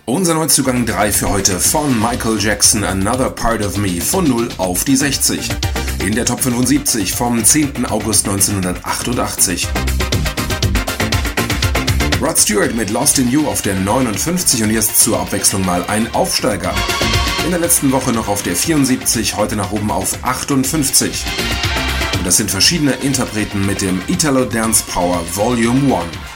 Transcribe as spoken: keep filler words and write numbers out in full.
Unser Neuzugang drei für heute von Michael Jackson, Another Part of Me, von null auf die sechzig. In der Top fünfundsiebzig vom zehnten August neunzehnhundertachtundachtzig. Rod Stewart mit Lost in You auf der neunundfünfzig und jetzt zur Abwechslung mal ein Aufsteiger. In der letzten Woche noch auf der vierundsiebzig, heute nach oben auf achtundfünfzig. Und das sind verschiedene Interpreten mit dem Italo Dance Power Volume eins.